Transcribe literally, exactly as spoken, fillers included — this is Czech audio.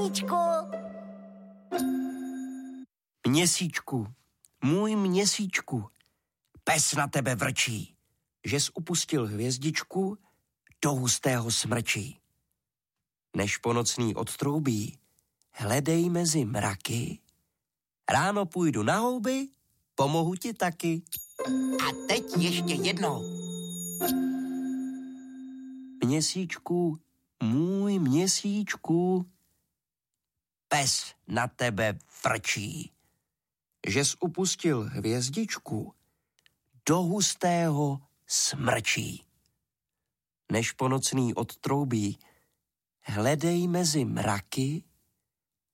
Měsíčku, můj měsíčku, pes na tebe vrčí, žes upustil hvězdičku do hustého smrčí. Než ponocný odtroubí, hledej mezi mraky, ráno půjdu na houby, pomohu ti taky. A teď ještě jednou. Měsíčku, můj měsíčku, pes na tebe vrčí, žes upustil hvězdičku do hustého smrčí. Než ponocný odtroubí, hledej mezi mraky,